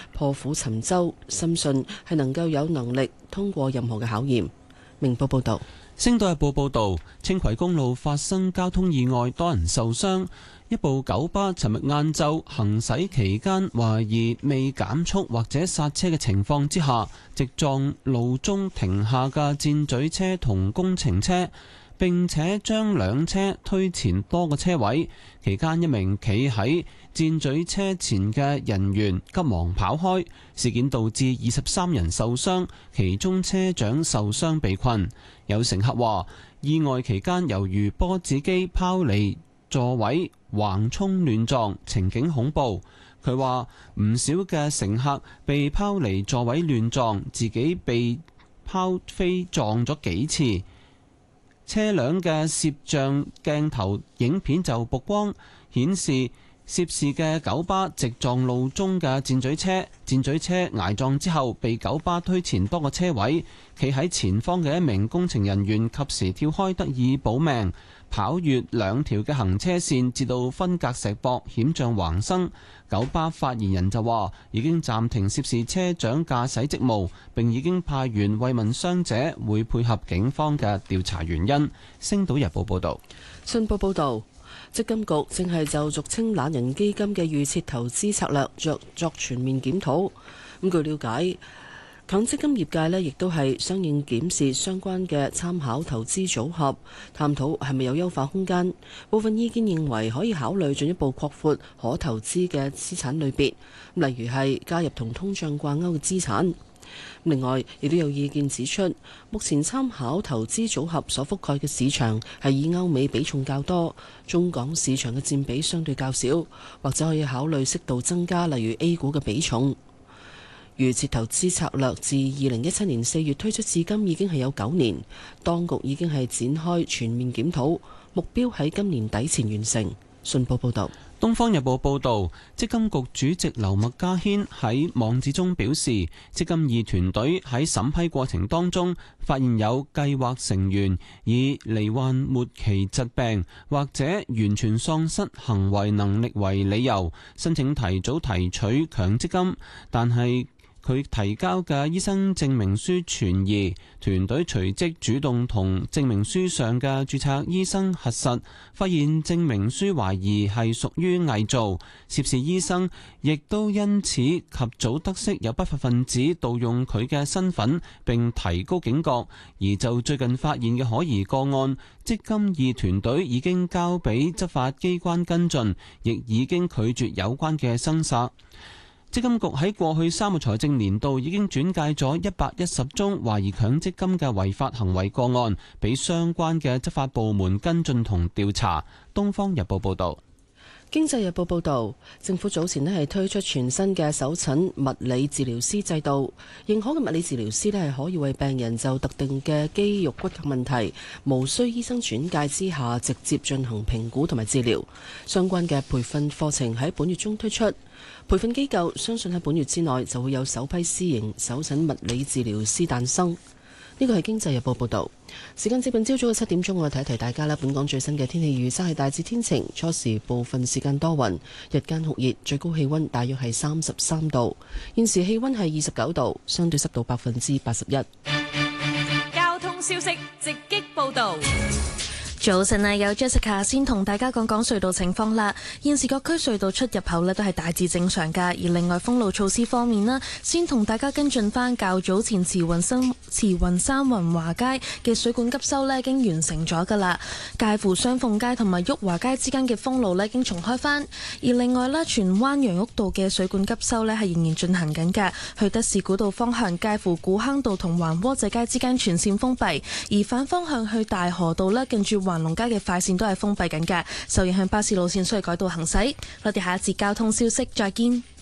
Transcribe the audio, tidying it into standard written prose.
破釜沉舟，深信係能夠有能力通過任何嘅考驗。明報報道。 星島日報報道，青葵公路發生交通意外，多人受傷。一部九巴尋日晏晝行駛期間，懷疑未減速或者剎車嘅情況之下，直撞路中停下嘅箭咀車同工程車，並且將兩車推前多個車位。期間一名企喺箭咀車前嘅人員急忙跑開，事件導致23人受傷，其中車長受傷被困。有乘客話，意外期間猶如波子機拋離座位，橫衝亂撞，情景恐怖。佢話唔少嘅乘客被拋離座位亂撞，自己被拋飛撞咗幾次。車輛嘅攝像鏡頭影片就曝光，顯示涉事嘅九巴直撞路中嘅箭咀車，箭咀車挨撞之後被九巴推前多個車位，企喺前方嘅一名工程人員及時跳開得以保命，跑越兩條嘅行車線至到分隔石壆，險象橫生。九巴發言人就話已經暫停涉事車長駕駛職務，並已經派員慰問傷者，會配合警方嘅調查原因。星島日報報道。 信報報導，積金局正係就俗稱懶人基金嘅預設投資策略作全面檢討。咁據了解，強積金業界呢亦都係相應檢視相關嘅參考投資組合，探討係咪有優化空間。部分意見認為可以考慮進一步擴闊可投資嘅資產類別，例如係加入同通脹掛鈎嘅資產。另外，亦都有意見指出，目前參考投資組合所覆蓋嘅市場係以歐美比重較多，中港市場嘅佔比相對較少，或者可以考慮適度增加，例如 A 股嘅比重。預設投資策略自2017年4月推出至今已經係有9年，當局已經係展開全面檢討，目標喺今年底前完成。信報報導。 《東方日報》報導，積金局主席劉麥嘉軒喺網誌中表示，積金易團隊喺審批過程當中發現有計劃成員以罹患末期疾病或者完全喪失行為能力為理由，申請提早提取強積金，但係佢提交嘅醫生證明書存疑，團隊隨即主動同證明書上嘅註冊醫生核實，發現證明書懷疑係屬於偽造，涉事醫生亦都因此及早得悉有不法分子盜用佢嘅身份，並提高警覺。而就最近發現嘅可疑個案，積金易團隊已經交俾執法機關跟進，亦已經拒絕有關嘅申索。積金局喺過去3個財政年度已經轉介咗110宗懷疑強積金嘅違法行為個案，俾相關嘅執法部門跟進同調查。東方日報報道。 經濟日報報導，政府早前係推出全新嘅首診物理治療師制度，認可嘅物理治療師係可以為病人就特定嘅肌肉骨骼問題，無需醫生轉介之下直接進行評估同埋治療。相關嘅培訓課程喺本月中推出，培訓機構相信喺本月之內就會有首批私營首診物理治療師誕生。呢個係經濟日報報導。時間接近朝早嘅7點鐘，我哋提一提大家啦。本港最新嘅天氣預測係大致天晴，初時部分時間多雲，日間酷熱，最高氣溫大約係33度。現時氣溫係29度，相對濕度81%。 交通消息直擊報導。 早晨啊，有 Jessica 先同大家講講隧道情況啦。現時各區隧道出入口呢都係大致正常噶。而另外封路措施方面啦，先同大家跟進翻較早前慈雲山雲華街嘅水管急修呢已經完成咗噶啦。介乎雙鳳街同埋裕華街之間嘅封路呢已經重開翻。而另外呢，荃灣楊屋道嘅水管急修呢係仍然進行緊㗎。去德士古道方向介乎古坑道同環窩仔街之間全線封閉，而反方向去大河道呢近住環龍街嘅快線都係封閉緊嘅，受影響巴士路線需要改道行駛。我哋下一節交通消息再見。